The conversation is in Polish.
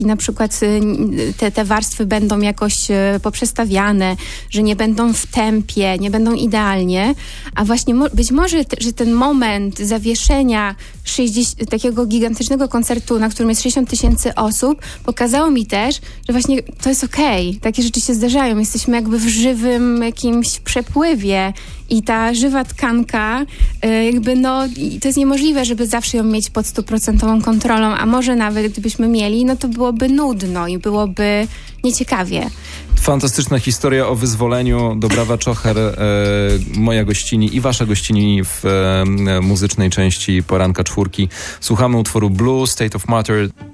i na przykład te warstwy będą jakoś poprzestawiane, że nie będą w tempie, nie będą idealnie, a właśnie być może, że ten moment zawieszenia takiego gigantycznego koncertu, na którym jest 60 000 osób, pokazało mi też, że właśnie to jest okej. Takie rzeczy się zdarzają. Jesteśmy jakby w żywym jakimś przepływie i ta żywa tkanka to jest niemożliwe, żeby zawsze ją mieć pod 100% kontrolą, a może nawet gdybyśmy mieli, no to byłoby nudno i byłoby nieciekawie. Fantastyczna historia o wyzwoleniu. Dobrawa Czocher, moja gościni i wasza gościni w muzycznej części Poranka Czwórki. Słuchamy utworu Blue, State of Matter.